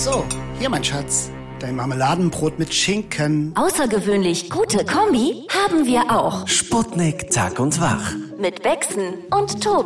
So, hier mein Schatz. Dein Marmeladenbrot mit Schinken. Außergewöhnlich gute Kombi haben wir auch. Sputnik, Tag und Wach. Mit Bexen und Tobi.